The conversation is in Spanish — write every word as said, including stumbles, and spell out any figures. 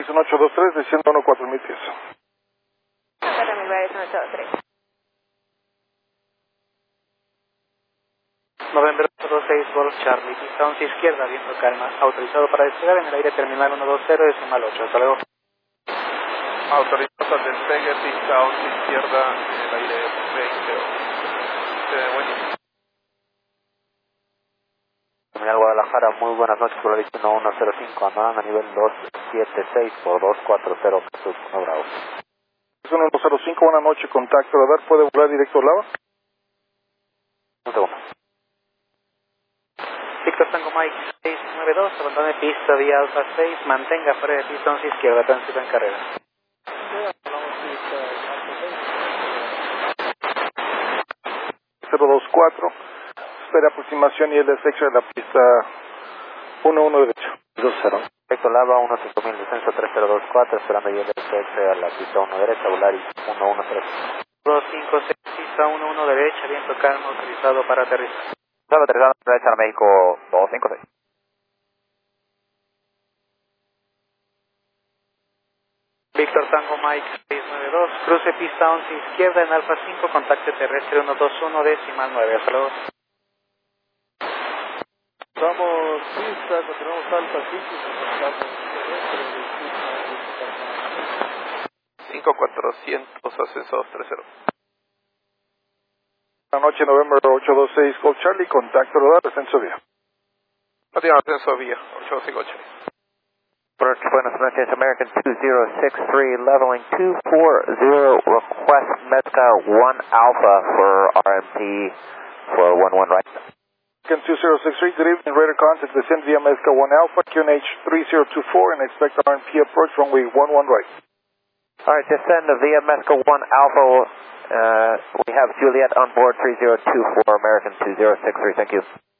Verizon ocho dos tres, desciendo uno cuatro mil pies. cuatro mil Verizon ocho dos tres. November ocho dos seis, Golf Charlie, pista once izquierda, viento calma, autorizado para despegar en el aire terminal ciento veinte, decimal ocho, hasta luego. Autorizado al despegue, pista once izquierda, en el aire veinte. Eh, buenísimo. Terminal Guadalajara, muy buenas noches, por la lista uno cero cinco, Andan a nivel dos siete seis por dos cuatro cero, Jesús uno Bravo. uno cero cinco, buenas noches, contacto radar, ¿puede volar directo al lava? Un segundo. Victor Tango Mike seis nueve dos, abandone pista vía Alfa seis, mantenga fuera de pista once izquierda, tránsito en carrera. cero dos cuatro, espera aproximación y el desexo de la pista uno uno derecho. dos cero. Directo Lava, uno cinco mil, descenso tres cero dos cuatro, esperando y el descenso a la pista uno derecha, Volaris uno uno tres. dos cinco seis, pista uno uno derecha, viento calmo, autorizado para aterrizar. Estaba aterrizando en derecha a México dos cinco seis. Victor Tango Mike seis nueve dos, cruce pista once izquierda en Alfa cinco, contacto terrestre ciento veintiuno, decimal nueve, hasta luego. Vamos pista, continuamos Alfa cinco, cinco cuatrocientos, ascenso dos tres cero. Buenas noches, November ocho dos seis, Golf Charlie, contacto radar, descenso vía. Continuamos, ascenso vía, ocho cinco ocho. Birch, Buenos Noches, American two zero six three, leveling two four zero, request Mezca one Alpha for R M P for one one right. American two zero six three, good evening, radar contact, descend via Mezca one Alpha, Q N H three zero two four, and expect R M P approach runway one one right. Alright, descend via Mezca one Alpha, uh, we have Juliet on board three zero two four, American two zero six three, thank you.